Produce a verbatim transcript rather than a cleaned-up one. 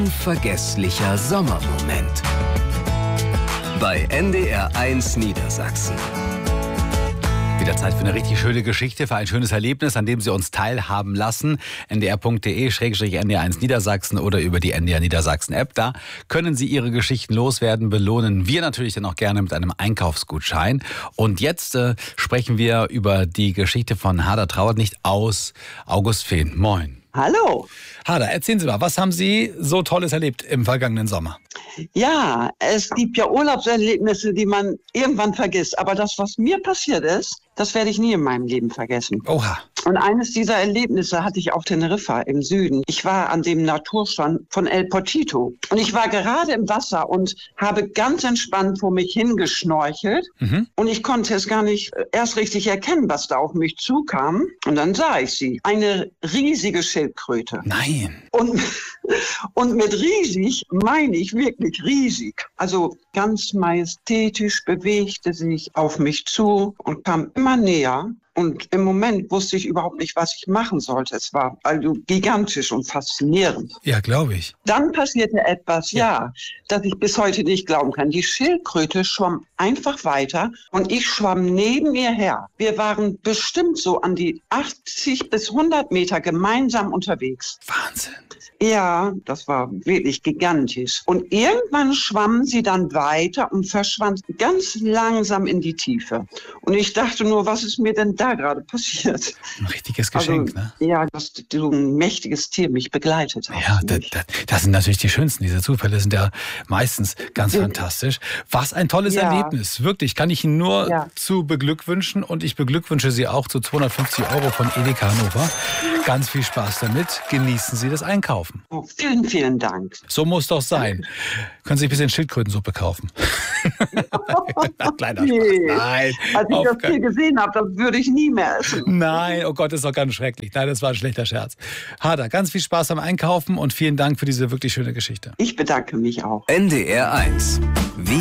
Unvergesslicher Sommermoment bei N D R eins Niedersachsen. Wieder Zeit für eine richtig schöne Geschichte, für ein schönes Erlebnis, an dem Sie uns teilhaben lassen. n d r punkt d e slash n d r eins Niedersachsen oder über die N D R Niedersachsen App. Da können Sie Ihre Geschichten loswerden, belohnen wir natürlich dann auch gerne mit einem Einkaufsgutschein. Und jetzt äh, sprechen wir über die Geschichte von Hader Trauert nicht aus August Fehn. Moin. Hallo. Hader, erzählen Sie mal, was haben Sie so Tolles erlebt im vergangenen Sommer? Ja, es gibt ja Urlaubserlebnisse, die man irgendwann vergisst. Aber das, was mir passiert ist, das werde ich nie in meinem Leben vergessen. Oha. Und eines dieser Erlebnisse hatte ich auf Teneriffa im Süden. Ich war an dem Naturstrand von El Portito. Und ich war gerade im Wasser und habe ganz entspannt vor mich hingeschnorchelt. Mhm. Und ich konnte es gar nicht erst richtig erkennen, was da auf mich zukam. Und dann sah ich sie. Eine riesige Schildkröte. Nein. Und, und mit riesig meine ich wirklich riesig. Also ganz majestätisch bewegte sich auf mich zu und kam immer näher. Und im Moment wusste ich überhaupt nicht, was ich machen sollte. Es war also gigantisch und faszinierend. Ja, glaube ich. Dann passierte etwas, ja. ja, das ich bis heute nicht glauben kann. Die Schildkröte schwamm einfach weiter und ich schwamm neben ihr her. Wir waren bestimmt so an die achtzig bis hundert Meter gemeinsam unterwegs. Wahnsinn. Ja, das war wirklich gigantisch. Und irgendwann schwamm sie dann weiter und verschwand ganz langsam in die Tiefe. Und ich dachte nur, was ist mir denn da gerade passiert? Ein richtiges Geschenk, also, ne? Ja, dass so ein mächtiges Tier mich begleitet hat. Ja, das, das, das sind natürlich die schönsten. Diese Zufälle sind ja meistens ganz ja. fantastisch. Was ein tolles ja. Erlebnis. Wirklich, kann ich Ihnen nur ja. zu beglückwünschen. Und ich beglückwünsche Sie auch zu zweihundertfünfzig Euro von Edeka Hannover. Ganz viel Spaß damit. Genießen Sie das Einkaufen. Oh, vielen, vielen Dank. So muss doch sein. Können Sie ein bisschen Schildkrötensuppe kaufen? Kleiner nee. Spaß. Nein. Als ich das hier gesehen habe, das würde ich nie mehr essen. Nein, oh Gott, das ist doch ganz schrecklich. Nein, das war ein schlechter Scherz. Hader, ganz viel Spaß beim Einkaufen und vielen Dank für diese wirklich schöne Geschichte. Ich bedanke mich auch. N D R eins. Wir